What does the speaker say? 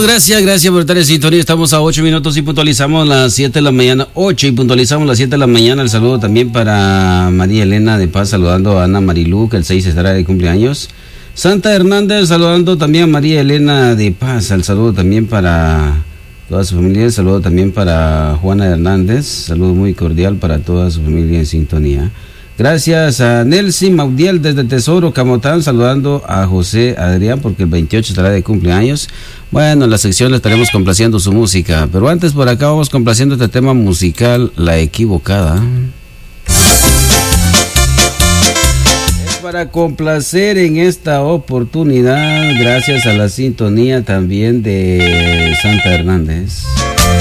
gracias por estar en sintonía. Estamos a 8 minutos y puntualizamos las 7 de la mañana. 8 y puntualizamos las 7 de la mañana. El saludo también para María Elena de Paz, saludando a Ana Marilú, que el 6 estará de cumpleaños. Santa Hernández, saludando también a María Elena de Paz. El saludo también para toda su familia. El saludo también para Juana Hernández. Saludo muy cordial para toda su familia en sintonía. Gracias a Nelcy Maudiel desde Tesoro, Camotán, saludando a José Adrián porque el 28 estará de cumpleaños. Bueno, en la sección le estaremos complaciendo su música, pero antes por acá vamos complaciendo este tema musical, La Equivocada. Es para complacer en esta oportunidad, gracias a la sintonía también de Santa Hernández.